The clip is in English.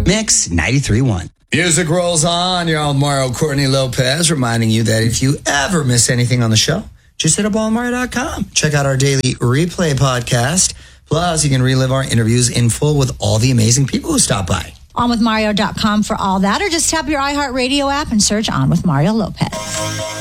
Mix 93.1. Music rolls on. You're on Mario Courtney Lopez, reminding you that if you ever miss anything on the show, just hit up allmario.com. Check out our daily replay podcast. Plus, you can relive our interviews in full with all the amazing people who stop by. OnWithMario.com for all that, or just tap your iHeartRadio app and search On with Mario Lopez.